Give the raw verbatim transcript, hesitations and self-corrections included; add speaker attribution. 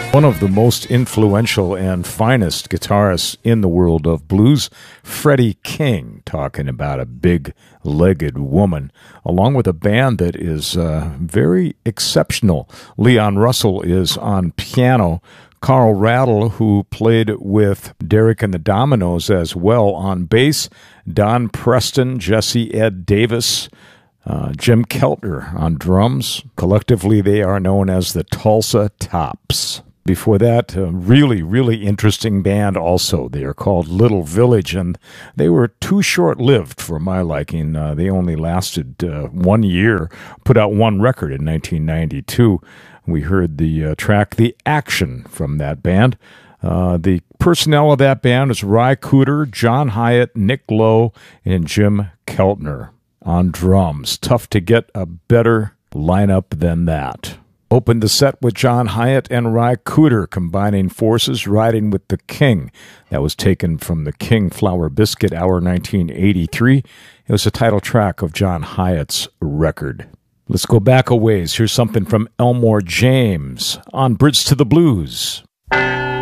Speaker 1: One of the most influential and finest guitarists in the world of blues, Freddie King, talking about a big-legged woman, along with a band that is uh, very exceptional. Leon Russell is on piano. Carl Rattle, who played with Derek and the Dominoes as well on bass. Don Preston, Jesse Ed Davis, uh, Jim Keltner on drums. Collectively, they are known as the Tulsa Tops. Before that, a really, really interesting band also. They are called Little Village, and they were too short-lived for my liking. Uh, they only lasted uh, one year, put out one record in nineteen ninety-two. We heard the uh, track The Action from that band. Uh, the personnel of that band is Ry Cooder, John Hyatt, Nick Lowe, and Jim Keltner on drums. Tough to get a better lineup than that. Opened the set with John Hyatt and Ry Cooder combining forces, Riding with the King. That was taken from the King Flower Biscuit Hour nineteen eighty-three. It was the title track of John Hyatt's record. Let's go back a ways. Here's something from Elmore James on Bridge to the Blues.